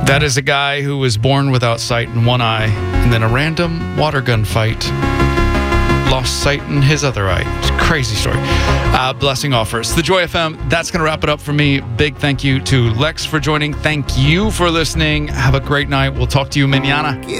That is a guy who was born without sight in one eye, and then a random water gun fight lost sight in his other eye. It's a crazy story. Blessing offers. The Joy FM, that's going to wrap it up for me. Big thank you to Lex for joining. Thank you for listening. Have a great night. We'll talk to you mañana.